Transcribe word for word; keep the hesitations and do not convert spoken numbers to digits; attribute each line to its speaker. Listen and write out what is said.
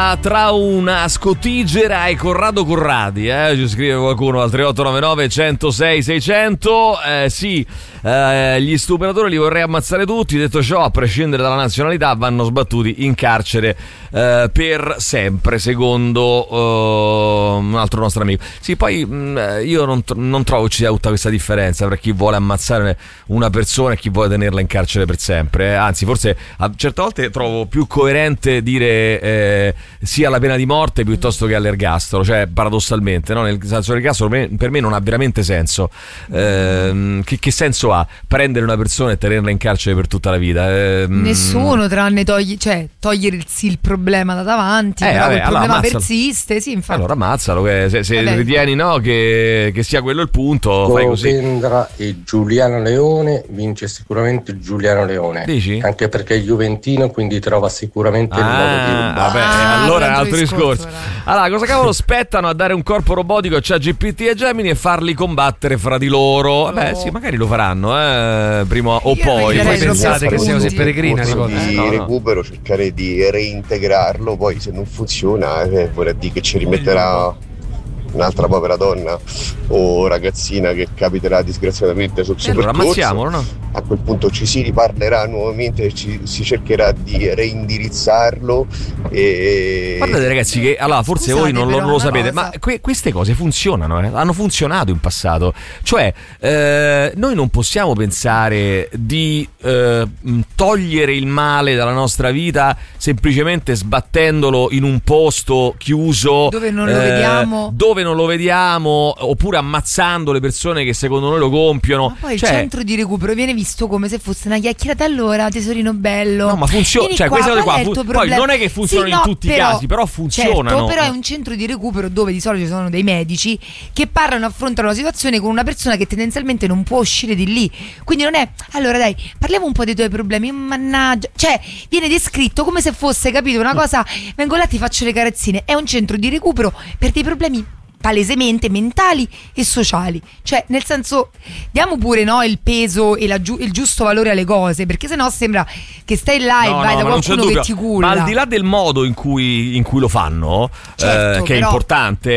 Speaker 1: vita tra una scottigera e Corrado Corradi, eh? Ci scrive qualcuno al tre otto nove nove uno zero sei sei zero zero. Eh, sì, eh, gli stupratori li vorrei ammazzare tutti. Detto ciò, a prescindere dalla nazionalità, vanno sbattuti in carcere eh, per sempre, secondo uh, un altro nostro amico. Sì, poi mh, io non, non trovo ci sia tutta questa differenza tra chi vuole ammazzare una persona e chi vuole tenerla in carcere per sempre. Eh? Anzi, forse a certe volte trovo più coerente dire eh, sia la pena di morte piuttosto che all'ergastolo, cioè paradossalmente, no? Nel senso, l'ergastolo per me, per me non ha veramente senso. Eh, che, che senso ha prendere una persona e tenerla in carcere per tutta la vita? Eh,
Speaker 2: Nessuno, tranne togli, cioè, togliere sì, il problema da davanti, eh, però vabbè, il problema allora persiste, sì, infatti.
Speaker 1: Allora ammazzalo, che se, se ritieni no, che, che sia quello il punto, fai così.
Speaker 3: Vendra e Giuliano Leone, vince sicuramente Giuliano Leone.
Speaker 1: Dici?
Speaker 3: Anche perché è juventino, quindi trova sicuramente
Speaker 1: ah,
Speaker 3: il modo di rubare.
Speaker 1: Vabbè,
Speaker 2: ah,
Speaker 1: allora è un altro discorso.
Speaker 2: discorso
Speaker 1: allora, cosa cavolo spettano a dare un corpo robotico a ChatGPT e Gemini e farli combattere fra di loro? Vabbè, sì, magari lo faranno, eh, prima o
Speaker 2: Io
Speaker 1: poi.
Speaker 2: Voi
Speaker 4: pensate che sia così peregrina
Speaker 5: di
Speaker 1: eh, no, no.
Speaker 5: recupero, cercare di reintegrarlo, poi se non funziona eh, vorrà dire che ci rimetterà un'altra povera donna o ragazzina che capiterà disgraziatamente sul suo
Speaker 1: allora
Speaker 5: percorso.
Speaker 1: ammazziamolo, no?
Speaker 5: A quel punto ci si riparlerà nuovamente e ci, si cercherà di reindirizzarlo e...
Speaker 1: Guardate ragazzi che allora forse
Speaker 2: Scusate,
Speaker 1: voi non lo, non lo sapete,
Speaker 2: cosa.
Speaker 1: ma que- queste cose funzionano, eh? Hanno funzionato in passato. Cioè eh, noi non possiamo pensare di eh, togliere il male dalla nostra vita semplicemente sbattendolo in un posto chiuso
Speaker 2: dove non lo
Speaker 1: eh,
Speaker 2: vediamo,
Speaker 1: dove non lo vediamo, oppure ammazzando le persone che secondo noi lo compiono.
Speaker 2: Ma poi
Speaker 1: cioè,
Speaker 2: il centro di recupero viene visto come se fosse una chiacchierata. Allora, tesorino bello,
Speaker 1: no, ma funziona, cioè
Speaker 2: qua,
Speaker 1: queste cose qua
Speaker 2: è il
Speaker 1: fu-
Speaker 2: tuo
Speaker 1: poi
Speaker 2: problema?
Speaker 1: non è che funzionano
Speaker 2: sì,
Speaker 1: in
Speaker 2: no,
Speaker 1: tutti
Speaker 2: però,
Speaker 1: i casi, però funzionano.
Speaker 2: Certo, però è un centro di recupero dove di solito ci sono dei medici che parlano, affrontano la situazione con una persona che tendenzialmente non può uscire di lì. Quindi non è, allora dai, parliamo un po' dei tuoi problemi, mannaggia, cioè viene descritto come se fosse, capito, una cosa, vengo là, ti faccio le carezzine. È un centro di recupero per dei problemi palesemente mentali e sociali, cioè nel senso, diamo pure no il peso e la giu- il giusto valore alle cose, perché sennò sembra che stai là e
Speaker 1: no,
Speaker 2: vai
Speaker 1: no,
Speaker 2: da qualcuno che ti culla.
Speaker 1: Ma al di là del modo in cui, in cui lo fanno,
Speaker 2: certo,
Speaker 1: eh, che
Speaker 2: però...
Speaker 1: è importante,